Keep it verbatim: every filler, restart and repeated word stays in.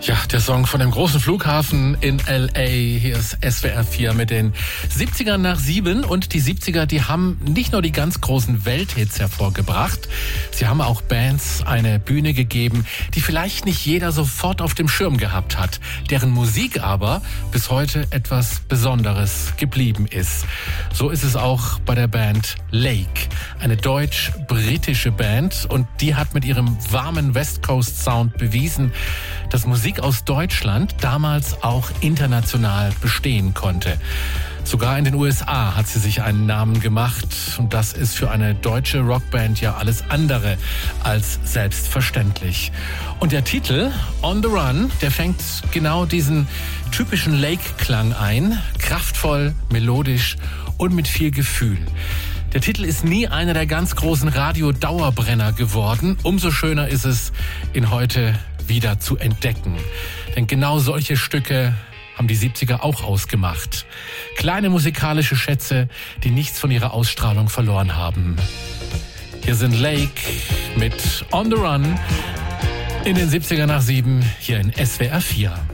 Ja, der Song von dem großen Flughafen in L A. Hier ist S W R vier mit den siebzigern nach sieben. Und die siebziger, die haben nicht nur die ganz großen Welthits hervorgebracht, sie haben auch Bands eine Bühne gegeben, die vielleicht nicht jeder sofort auf dem Schirm gehabt hat, deren Musik aber bis heute etwas Besonderes geblieben ist. So ist es auch bei der Band Lake, eine deutsch-britische Band, und die hat mit ihrem warmen West Coast Sound bewiesen, dass Musik aus Deutschland damals auch international bestehen konnte. Sogar in den U S A hat sie sich einen Namen gemacht, und das ist für eine deutsche Rockband ja alles andere als selbstverständlich. Und der Titel On the Run, der fängt genau diesen typischen Lake-Klang ein, kraftvoll, melodisch und mit viel Gefühl. Der Titel ist nie einer der ganz großen Radio-Dauerbrenner geworden. Umso schöner ist es, ihn heute wieder zu entdecken. Denn genau solche Stücke haben die siebziger auch ausgemacht. Kleine musikalische Schätze, die nichts von ihrer Ausstrahlung verloren haben. Hier sind Lake mit On the Run in den siebzigern nach sieben hier in S W R vier.